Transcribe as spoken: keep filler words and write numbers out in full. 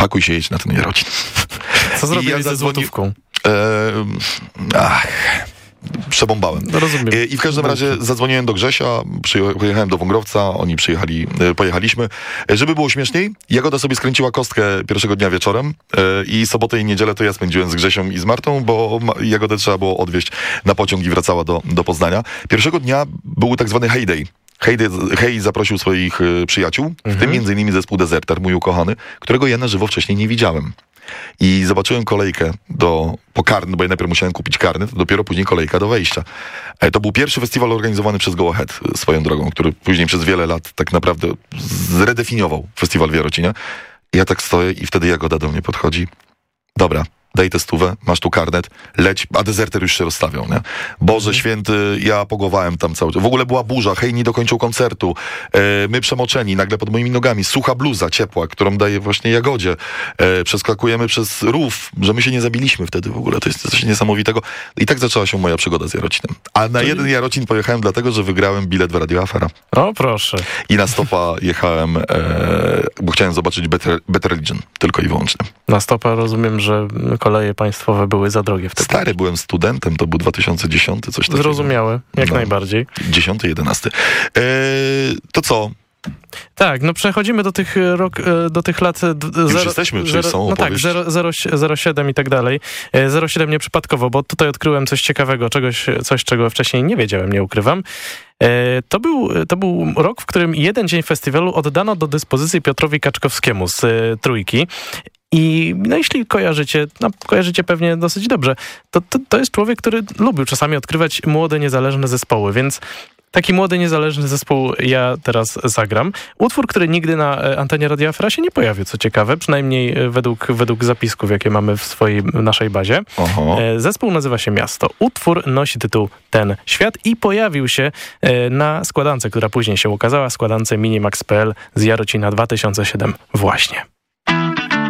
pakuj się, jedź na ten Jarocin. Co zrobiłeś ja ze złotówką? E, ach... Przebombałem. No, rozumiem. I w każdym razie zadzwoniłem do Grzesia, pojechałem do Wągrowca, oni przyjechali, pojechaliśmy. Żeby było śmieszniej, Jagoda sobie skręciła kostkę pierwszego dnia wieczorem i sobotę i niedzielę to ja spędziłem z Grzesią i z Martą, bo Jagodę trzeba było odwieźć na pociąg i wracała do, do Poznania. Pierwszego dnia był tak zwany heyday. Hej, hej zaprosił swoich y, przyjaciół, mhm. w tym między innymi zespół Deserter, mój ukochany, którego ja na żywo wcześniej nie widziałem. I zobaczyłem kolejkę do, po karny, bo ja najpierw musiałem kupić karny, to dopiero później kolejka do wejścia. E, to był pierwszy festiwal organizowany przez Go Ahead, swoją drogą, który później przez wiele lat tak naprawdę zredefiniował festiwal w Jarocinie. I ja tak stoję i wtedy Jagoda do mnie podchodzi. Dobra, daj tę stówę, masz tu karnet, leć, a Deserter już się rozstawiał, nie? Boże święty, ja pogowałem tam cały czas. W ogóle była burza, hej, nie dokończył koncertu, e, my przemoczeni, nagle pod moimi nogami, sucha bluza, ciepła, którą daje właśnie Jagodzie. E, przeskakujemy przez rów, że my się nie zabiliśmy wtedy w ogóle, to jest coś niesamowitego. I tak zaczęła się moja przygoda z Jarocinem. A na jeden Jarocin pojechałem dlatego, że wygrałem bilet w Radio Afera. O, proszę. I na stopa jechałem, e, bo chciałem zobaczyć Better, Better Religion, tylko i wyłącznie. Na stopa rozumiem, że koleje państwowe były za drogie wtedy. Stary, byłem studentem, to był dwa tysiące dziesiąty, coś takiego. Zrozumiałe, jak no, najbardziej. dziesiąty, jedenasty. Eee, to co? Tak, no przechodzimy do tych rok, do tych lat... Już zero, jesteśmy, czyli są No tak, zero siedem i tak dalej. zero siedem nieprzypadkowo, bo tutaj odkryłem coś ciekawego, czegoś, coś, czego wcześniej nie wiedziałem, nie ukrywam. To był, to był rok, w którym jeden dzień festiwalu oddano do dyspozycji Piotrowi Kaczkowskiemu z Trójki. I no jeśli kojarzycie, no kojarzycie pewnie dosyć dobrze, to, to, to jest człowiek, który lubił czasami odkrywać młode, niezależne zespoły, więc taki młody, niezależny zespół ja teraz zagram. Utwór, który nigdy na antenie Radia Afera się nie pojawił, co ciekawe, przynajmniej według, według zapisków, jakie mamy w swojej naszej bazie. Oho. Zespół nazywa się Miasto. Utwór nosi tytuł Ten Świat i pojawił się na składance, która później się ukazała, składance Minimax kropka pe el z Jarocina dwa tysiące siódmego właśnie.